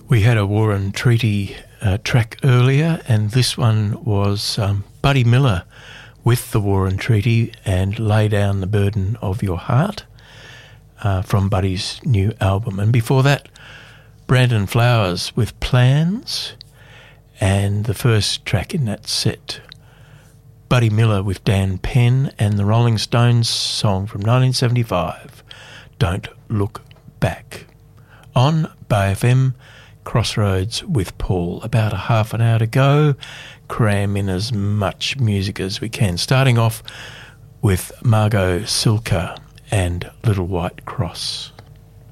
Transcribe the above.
We had a War and Treaty track earlier, and this one was Buddy Miller with the War and Treaty and Lay Down the Burden of Your Heart from Buddy's new album. And before that, Brandon Flowers with Plans, and the first track in that set, Buddy Miller with Dan Penn and the Rolling Stones song from 1975, Don't Look Back. On Bay FM, Crossroads with Paul. About a half an hour to go. Cram in as much music as we can. Starting off with Margot Silka and Little White Cross.